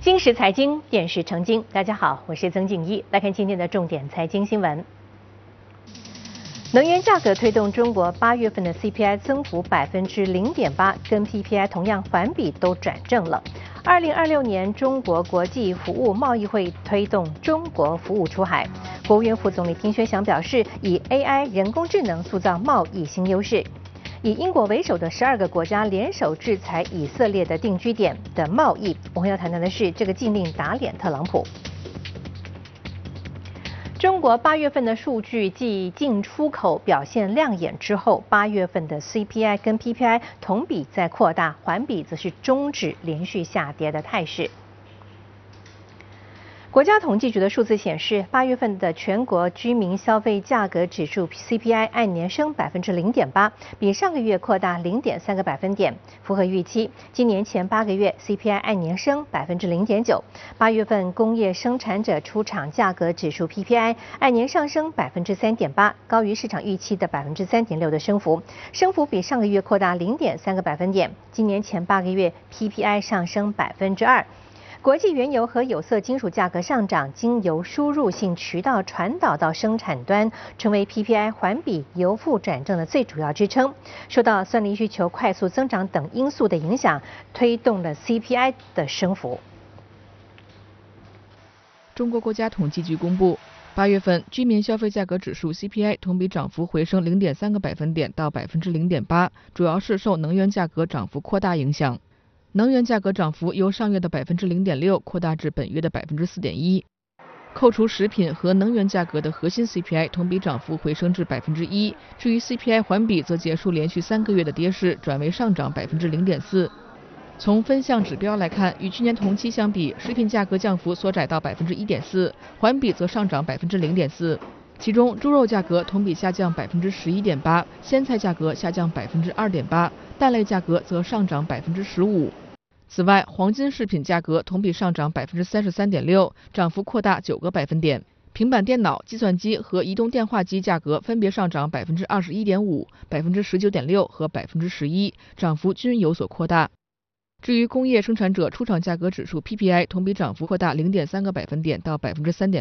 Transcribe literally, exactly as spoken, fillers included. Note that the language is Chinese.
金石财经，电视成金。大家好，我是曾静怡，来看今天的重点财经新闻。能源价格推动中国八月份的 C P I 增幅百分之零点八，跟 P P I 同样环比都转正了。二零二六年中国国际服务贸易会推动中国服务出海。国务院副总理丁薛祥表示，以 A I 人工智能塑造贸易新优势。以英国为首的十二个国家联手制裁以色列的定居点的贸易。我们要谈谈的是这个禁令打脸特朗普。中国八月份的数据继进出口表现亮眼之后，八月份的 C P I 跟 P P I 同比在扩大，环比则是终止连续下跌的态势。国家统计局的数字显示，八月份的全国居民消费价格指数 C P I 按年升百分之零点八，比上个月扩大零点三个百分点，符合预期。今年前八个月 C P I 按年升百分之零点九。八月份工业生产者出厂价格指数 P P I 按年上升百分之三点八，高于市场预期的百分之三点六的升幅，升幅比上个月扩大零点三个百分点。今年前八个月 P P I 上升百分之二。国际原油和有色金属价格上涨，经由输入性渠道传导到生产端，成为 P P I 环比由负转正的最主要支撑。受到算力需求快速增长等因素的影响，推动了 C P I 的升幅。 中国国家统计局公布，八月份居民消费价格指数 C P I 同比涨幅回升零点三个百分点到百分之零点八，主要是受能源价格涨幅扩大影响。能源价格涨幅由上月的百分之零点六扩大至本月的百分之四点一。扣除食品和能源价格的核心 C P I 同比涨幅回升至百分之一。至于 C P I 环比则结束连续三个月的跌势，转为上涨百分之零点四。从分项指标来看，与去年同期相比，食品价格降幅缩窄到百分之一点四，环比则上涨百分之零点四。其中，猪肉价格同比下降百分之十一点八，鲜菜价格下降百分之二点八，蛋类价格则上涨百分之十五。此外，黄金饰品价格同比上涨百分之三十三点六，涨幅扩大九个百分点。平板电脑、计算机和移动电话机价格分别上涨百分之二十一点五、百分之十九点六和百分之十一，涨幅均有所扩大。至于工业生产者出厂价格指数 P P I 同比涨幅扩大零点三个百分点到百分之三点。